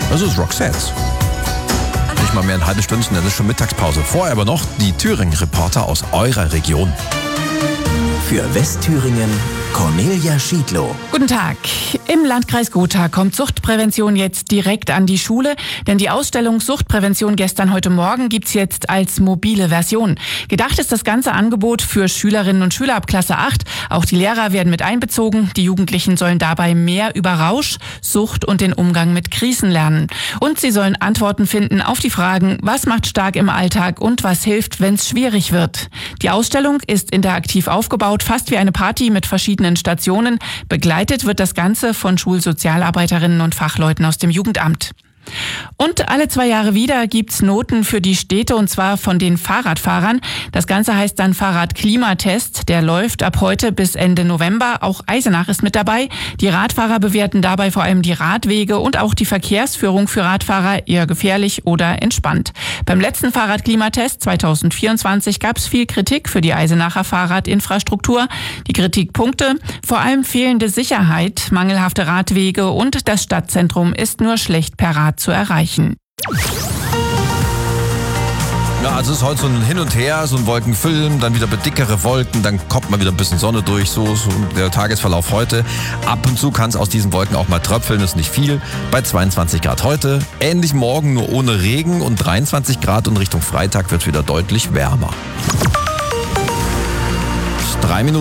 Das ist Roxette. Nicht mal mehr ein halbes Stündchen, das ist schon Mittagspause. Vorher aber noch die Thüringen-Reporter aus eurer Region. Für Westthüringen Cornelia Schiedlow. Guten Tag. Im Landkreis Gotha kommt Suchtprävention jetzt direkt an die Schule, denn die Ausstellung Suchtprävention gestern heute Morgen gibt's jetzt als mobile Version. Gedacht ist das ganze Angebot für Schülerinnen und Schüler ab Klasse 8. Auch die Lehrer werden mit einbezogen. Die Jugendlichen sollen dabei mehr über Rausch, Sucht und den Umgang mit Krisen lernen. Und sie sollen Antworten finden auf die Fragen, was macht stark im Alltag und was hilft, wenn es schwierig wird. Die Ausstellung ist interaktiv aufgebaut, fast wie eine Party mit verschiedenen Stationen. Begleitet wird das Ganze von Schulsozialarbeiterinnen und Fachleuten aus dem Jugendamt. Und alle 2 Jahre wieder gibt's Noten für die Städte, und zwar von den Fahrradfahrern. Das Ganze heißt dann Fahrradklimatest. Der läuft ab heute bis Ende November. Auch Eisenach ist mit dabei. Die Radfahrer bewerten dabei vor allem die Radwege und auch die Verkehrsführung für Radfahrer, eher gefährlich oder entspannt. Beim letzten Fahrradklimatest 2024 gab's viel Kritik für die Eisenacher Fahrradinfrastruktur. Die Kritikpunkte: vor allem fehlende Sicherheit, mangelhafte Radwege und das Stadtzentrum ist nur schlecht per Rad zu erreichen. Ja, also es ist heute so ein Hin und Her, so ein Wolkenfilm, dann wieder dickere Wolken, dann kommt mal wieder ein bisschen Sonne durch, so der Tagesverlauf heute. Ab und zu kann es aus diesen Wolken auch mal tröpfeln, ist nicht viel. Bei 22 Grad heute, ähnlich morgen, nur ohne Regen, und 23 Grad, und Richtung Freitag wird es wieder deutlich wärmer. 3 Minuten.